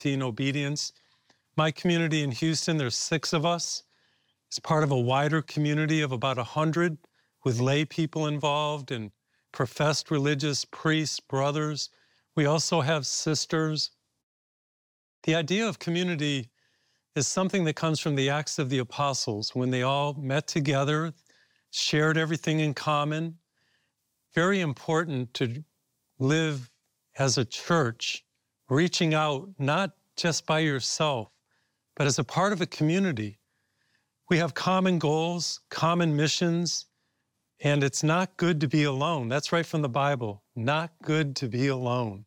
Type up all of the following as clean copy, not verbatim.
in obedience. My community in Houston, there's 6 of us. It's part of a wider community of about 100 with lay people involved and professed religious priests, brothers. We also have sisters. The idea of community is something that comes from the Acts of the Apostles, when they all met together, shared everything in common. Very important to live as a church, reaching out not just by yourself, but as a part of a community. We have common goals, common missions, and it's not good to be alone. That's right from the Bible. Not good to be alone.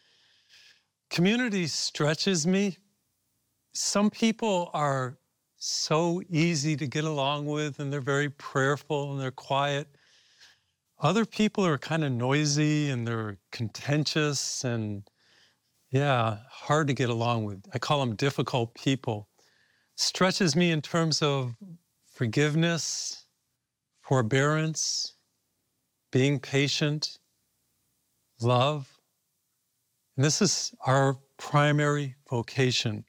Community stretches me. Some people are so easy to get along with, and they're very prayerful and they're quiet. Other people are kind of noisy and they're contentious and, hard to get along with. I call them difficult people. Stretches me in terms of forgiveness, forbearance, being patient, love. And this is our primary vocation.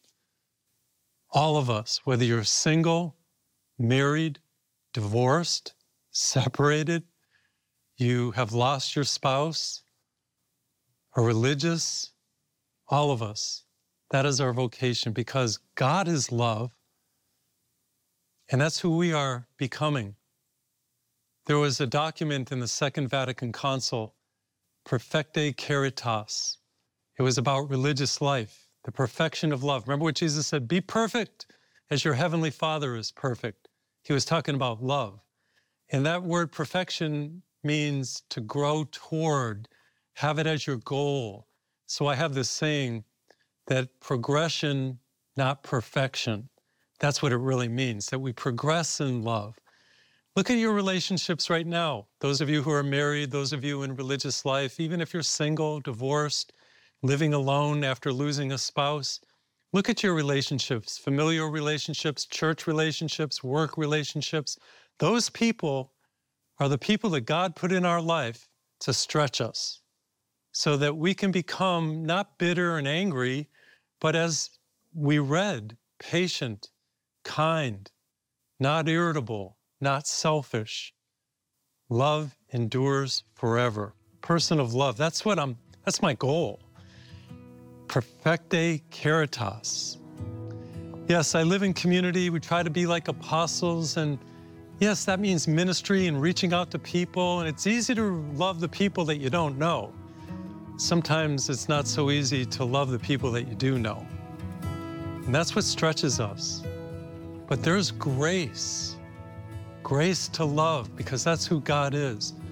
All of us, whether you're single, married, divorced, separated, you have lost your spouse, or religious, all of us. That is our vocation because God is love, and that's who we are becoming. There was a document in the Second Vatican Council, Perfecte Caritas. It was about religious life, the perfection of love. Remember what Jesus said? Be perfect as your heavenly Father is perfect. He was talking about love. And that word perfection means to grow toward, have it as your goal. So I have this saying that progression, not perfection. That's what it really means, that we progress in love. Look at your relationships right now. Those of you who are married, those of you in religious life, even if you're single, divorced, living alone after losing a spouse, look at your relationships, familial relationships, church relationships, work relationships. Those people are the people that God put in our life to stretch us so that we can become not bitter and angry, but as we read, patient, kind, not irritable, not selfish. Love endures forever. Person of love, that's my goal. Perfecte Caritas. Yes, I live in community. We try to be like apostles, and yes, that means ministry and reaching out to people, and it's easy to love the people that you don't know. Sometimes it's not so easy to love the people that you do know. And that's what stretches us. But there's grace to love, because that's who God is.